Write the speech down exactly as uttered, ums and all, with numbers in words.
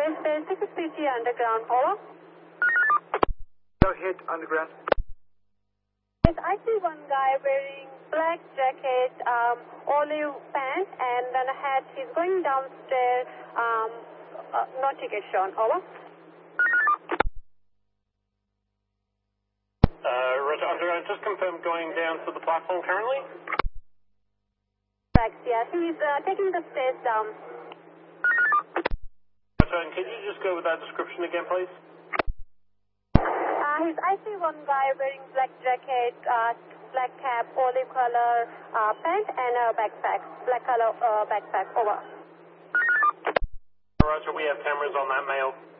Space Base six P T underground, over. Go ahead, underground. Yes, I see one guy wearing black jacket, um, olive pants, and then a hat. He's going downstairs, um, uh, no ticket shown, over. Uh, Roger, underground, just confirm going down to the platform currently? Correct, yeah, he's uh, taking the stairs down. Roger, and can you just go with that description again, please? Uh, he's, I see one guy wearing black jacket, uh, black cap, olive color uh, pant, and a backpack, black color uh, backpack, over. Roger, we have cameras on that male.